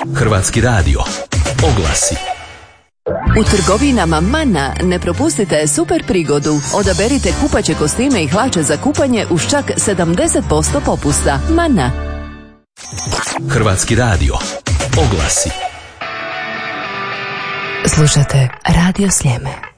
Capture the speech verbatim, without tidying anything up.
Hrvatski radio. Oglasi. U trgovinama Mana ne propustite super prigodu. Odaberite kupaće kostime i hlače za kupanje uz čak sedamdeset posto popusta. Mana. Hrvatski radio. Oglasi. Slušate Radio Sljeme.